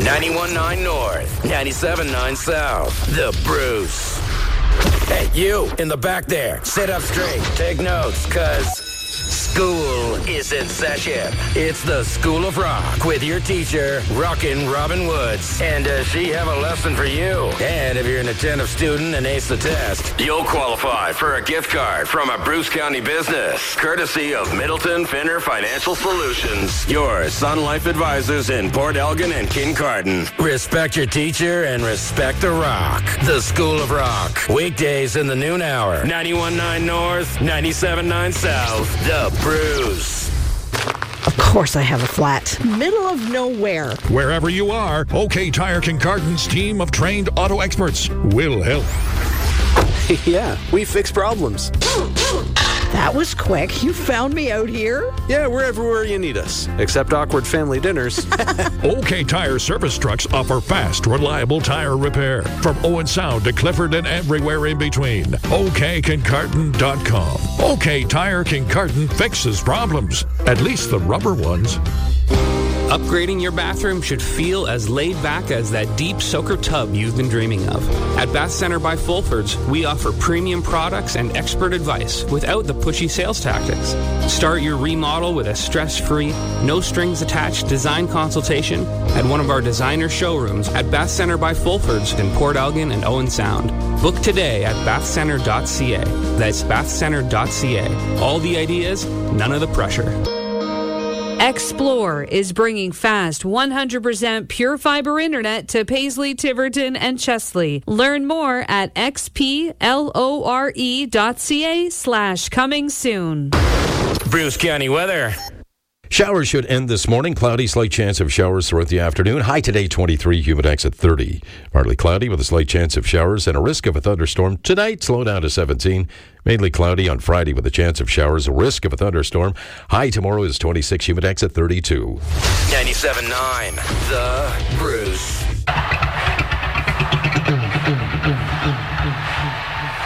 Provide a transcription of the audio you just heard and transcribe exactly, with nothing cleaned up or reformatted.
ninety-one point nine North, ninety-seven point nine South. The Bruce. Hey, you in the back there. Sit up straight. Take notes, cuz school is in session. It's the School of Rock with your teacher, Rockin' Robin Woods. And does she have a lesson for you? And if you're an attentive student and ace the test, you'll qualify for a gift card from a Bruce County business, courtesy of Middleton Finner Financial Solutions, your Sun Life advisors in Port Elgin and Kincardine. Respect your teacher and respect the rock. The School of Rock. Weekdays in the noon hour. ninety-one point nine North, ninety-seven point nine South. The Bruce. Of course I have a flat. Middle of nowhere. Wherever you are, OK Tire Kincardine's team of trained auto experts will help. Yeah, we fix problems. That was quick. You found me out here? Yeah, we're everywhere you need us, except awkward family dinners. OK Tire service trucks offer fast, reliable tire repair from Owen Sound to Clifford and everywhere in between. O K Kincardine dot com. OK Tire Kincardine fixes problems, at least the rubber ones. Upgrading your bathroom should feel as laid back as that deep soaker tub you've been dreaming of. At Bath Center by Fulfords, we offer premium products and expert advice without the pushy sales tactics. Start your remodel with a stress-free, no-strings-attached design consultation at one of our designer showrooms at Bath Center by Fulfords in Port Elgin and Owen Sound. Book today at bath center dot c a. That's bath center dot c a. All the ideas, none of the pressure. Explore is bringing fast one hundred percent pure fiber internet to Paisley, Tiverton, and Chesley. Learn more at xplore dot ca slash coming soon. Bruce County weather. Showers should end this morning. Cloudy, slight chance of showers throughout the afternoon. High today, twenty-three, Humidex at thirty. Partly cloudy with a slight chance of showers and a risk of a thunderstorm. Tonight, slow down to seventeen. Mainly cloudy on Friday with a chance of showers, a risk of a thunderstorm. High tomorrow is twenty-six, Humidex at thirty-two. ninety-seven point nine, The Bruce.